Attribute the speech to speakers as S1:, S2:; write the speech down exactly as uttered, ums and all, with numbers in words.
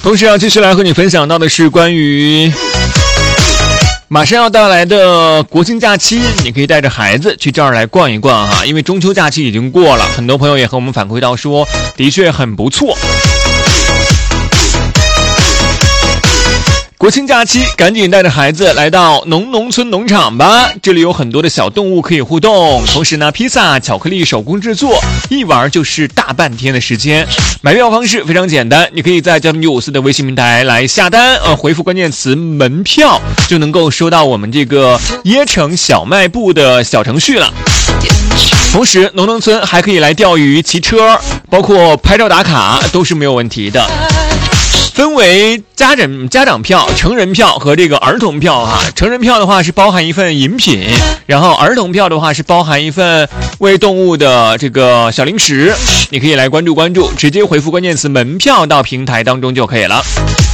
S1: 同时啊，继续来和你分享到的是关于马上要到来的国庆假期，你可以带着孩子去这儿来逛一逛哈，因为中秋假期已经过了，很多朋友也和我们反馈到说，的确很不错。国庆假期，赶紧带着孩子来到农农村农场吧！这里有很多的小动物可以互动，同时呢，披萨、巧克力手工制作，一玩就是大半天的时间。买票方式非常简单，你可以在交通九五四的微信平台来下单，呃，回复关键词“门票”就能够收到我们这个椰城小卖部的小程序了。同时，农农村还可以来钓鱼、骑车，包括拍照打卡都是没有问题的。分为家长家长票、成人票和这个儿童票哈。成人票的话是包含一份饮品，然后儿童票的话是包含一份喂动物的这个小零食。你可以来关注关注，直接回复关键词“门票”到平台当中就可以了。